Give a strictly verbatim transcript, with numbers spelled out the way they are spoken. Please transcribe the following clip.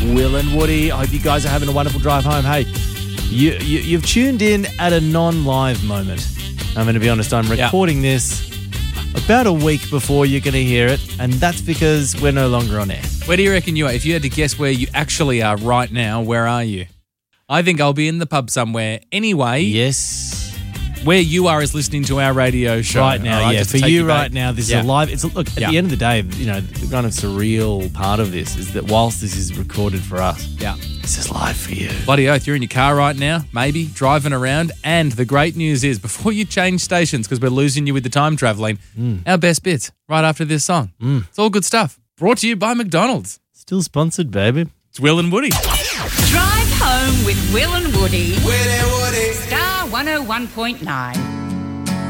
Will and Woody. I hope you guys are having a wonderful drive home. Hey, you, you, you've tuned in at a non-live moment. I'm going to be honest, I'm recording yeah. this about a week before you're going to hear it, and that's because we're no longer on air. Where do you reckon you are? If you had to guess where you actually are right now, where are you? I think I'll be in the pub somewhere. Anyway. Yes. Where you are is listening to our radio show. Right now, right, yeah. For you, you right now, this yeah. is a live... It's a, Look, at yeah. the end of the day, you know, the kind of surreal part of this is that whilst this is recorded for us, yeah, this is live for you. Bloody oath, you're in your car right now, maybe, driving around, and the great news is, before you change stations, because we're losing you with the time travelling, mm. our best bits right after this song. Mm. It's all good stuff. Brought to you by McDonald's. Still sponsored, baby. It's Will and Woody. Drive home with Will and Woody. Will and Woody. Star one oh one point nine.